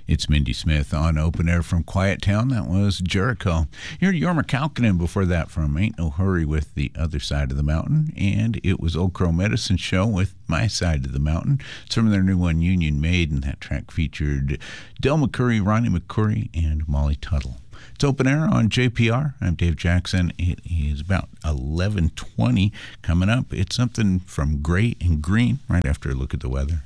It's Mindy Smith on Open Air from Quiet Town. That was Jericho. You heard Jorma Kaukonen before that from Ain't No Hurry with The Other Side of the Mountain. And it was Old Crow Medicine Show with My Side of the Mountain. It's from their new one, Union Made, and that track featured Del McCoury, Ronnie McCoury, and Molly Tuttle. It's Open Air on JPR. I'm Dave Jackson. It is about 11:20 coming up. It's something from Gray and Green right after a look at the weather.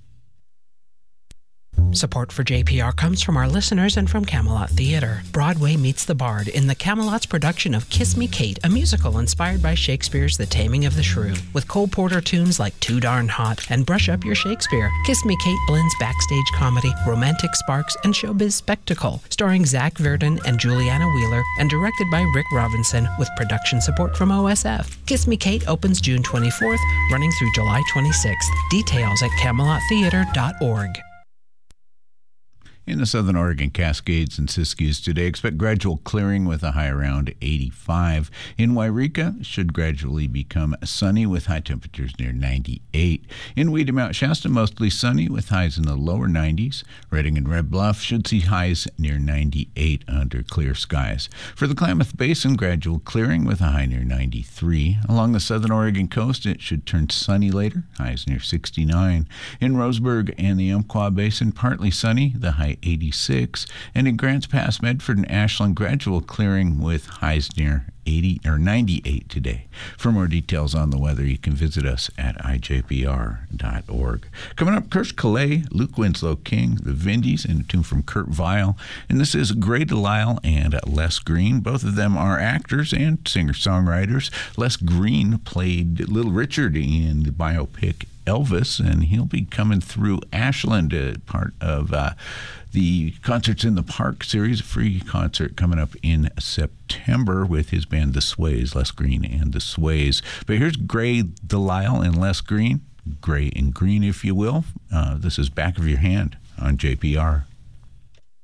Support for JPR comes from our listeners and from Camelot Theater. Broadway meets the Bard in the Camelot's production of Kiss Me Kate, a musical inspired by Shakespeare's The Taming of the Shrew. With Cole Porter tunes like Too Darn Hot and Brush Up Your Shakespeare, Kiss Me Kate blends backstage comedy, romantic sparks, and showbiz spectacle. Starring Zach Verdon and Juliana Wheeler and directed by Rick Robinson with production support from OSF. Kiss Me Kate opens June 24th, running through July 26th. Details at CamelotTheater.org. In the southern Oregon Cascades and Siskiyous today, expect gradual clearing with a high around 85. In Wairika, should gradually become sunny with high temperatures near 98. In Weedy Mount Shasta, mostly sunny with highs in the lower 90s. Redding and Red Bluff should see highs near 98 under clear skies. For the Klamath Basin, gradual clearing with a high near 93. Along the southern Oregon coast, it should turn sunny later, highs near 69. In Roseburg and the Umpqua Basin, partly sunny, the high 86, and in Grants Pass, Medford, and Ashland, gradual clearing with highs near 80 or 98 today. For more details on the weather, you can visit us at ijpr.org. Coming up, Kirsch Calais, Luke Winslow King, the Vindies, and a tune from Kurt Vile. And this is Gray Delisle and Les Green. Both of them are actors and singer-songwriters. Les Green played Little Richard in the biopic Elvis, and he'll be coming through Ashland, part of the Concerts in the Park series, a free concert coming up in September with his band The Sways, Les Green and The Sways. But here's Gray Delisle and Les Green, Gray and Green, if you will. This is Back of Your Hand on JPR.